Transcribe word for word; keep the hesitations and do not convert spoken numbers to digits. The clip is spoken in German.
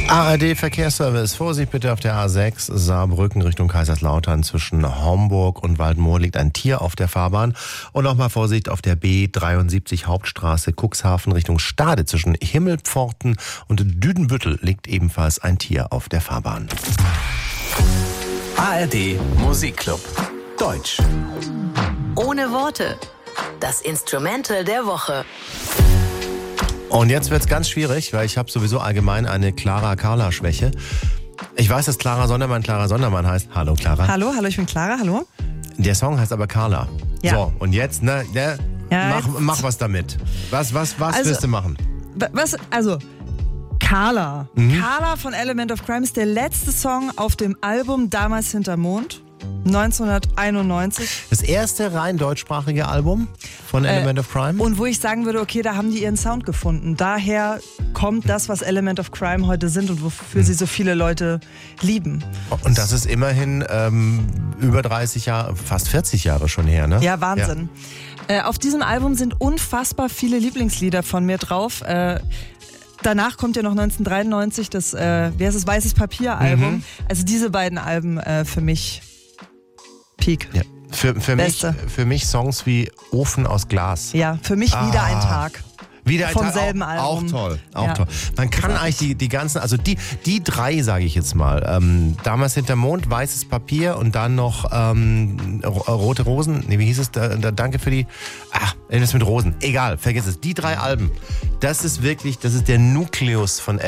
A R D-Verkehrsservice. Vorsicht bitte auf der A sechs, Saarbrücken Richtung Kaiserslautern. Zwischen Homburg und Waldmoor liegt ein Tier auf der Fahrbahn. Und nochmal Vorsicht auf der B dreiundsiebzig Hauptstraße, Cuxhaven Richtung Stade. Zwischen Himmelpforten und Düdenbüttel liegt ebenfalls ein Tier auf der Fahrbahn. A R D Musikclub Deutsch. Ohne Worte. Das Instrumental der Woche. Und jetzt wird's ganz schwierig, weil ich habe sowieso allgemein eine Clara-Carla-Schwäche. Ich weiß, dass Clara Sondermann Clara Sondermann heißt. Hallo Clara. Hallo, hallo, ich bin Clara, hallo. Der Song heißt aber Carla. Ja. So, und jetzt, ne, ne Ja, mach, jetzt- mach was damit. Was, was, was Also- willst du machen? Was, also, Carla. Mhm. Carla von Element of Crime ist der letzte Song auf dem Album Damals hinterm Mond, neunzehnhunderteinundneunzig. Das erste rein deutschsprachige Album von Element of Crime? Und wo ich sagen würde, okay, da haben die ihren Sound gefunden. Daher kommt das, was Element of Crime heute sind und wofür sie so viele Leute lieben. Und das ist immerhin ähm, über dreißig Jahre, fast vierzig Jahre schon her, ne? Ja, Wahnsinn. Äh, auf diesem Album sind unfassbar viele Lieblingslieder von mir drauf. Äh, danach kommt ja noch neunzehnhundertdreiundneunzig das, äh, wie heißt es, Weißes Papier-Album. Mhm. Also diese beiden Alben äh, für mich Peak. Ja. Für, für, mich, Beste. für mich Songs wie Ofen aus Glas. Ja, für mich wieder ein Tag. Wieder ein Vom Tag, selben auch, Album. Auch toll, auch Ja. toll. Man kann eigentlich die, die ganzen, also die, die drei, sage ich jetzt mal, ähm, damals hinterm Mond, Weißes Papier und dann noch ähm, Ro- Rote Rosen, nee, wie hieß es, da, da, danke für die, ach, irgendwas mit Rosen, egal, vergiss es. Die drei Alben, das ist wirklich, das ist der Nukleus von